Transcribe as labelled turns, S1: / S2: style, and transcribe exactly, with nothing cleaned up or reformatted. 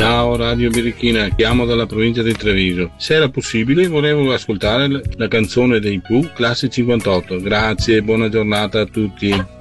S1: Ciao Radio Birichina, chiamo dalla provincia di Treviso. Se era possibile volevo ascoltare la canzone dei Pooh, classe cinquantotto. Grazie e buona giornata a tutti.